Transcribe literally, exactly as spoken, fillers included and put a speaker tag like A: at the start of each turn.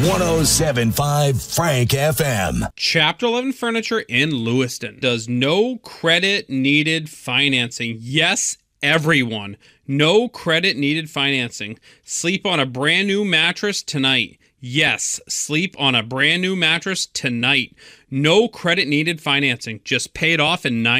A: one oh seven point five Frank F M.
B: Chapter eleven Furniture in Lewiston does no credit needed financing. Yes, everyone. No credit needed financing. Sleep on a brand new mattress tonight. Yes, sleep on a brand new mattress tonight. No credit needed financing. Just pay it off in nine